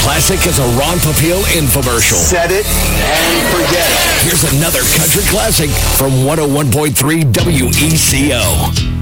classic as a Ron Popeil infomercial. Set it and forget it. Here's another country classic from 101.3 WECO.